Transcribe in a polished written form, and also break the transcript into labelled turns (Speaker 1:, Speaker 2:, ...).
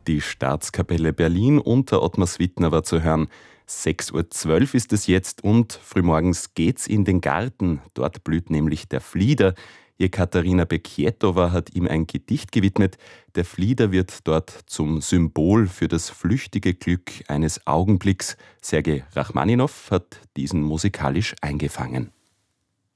Speaker 1: Die Staatskapelle Berlin unter Ottmar Suitner war zu hören. 6:12 Uhr ist es jetzt und frühmorgens geht's in den Garten. Dort blüht nämlich der Flieder. Katharina Bekietowa hat ihm ein Gedicht gewidmet. Der Flieder wird dort zum Symbol für das flüchtige Glück eines Augenblicks. Sergei Rachmaninow hat diesen musikalisch eingefangen.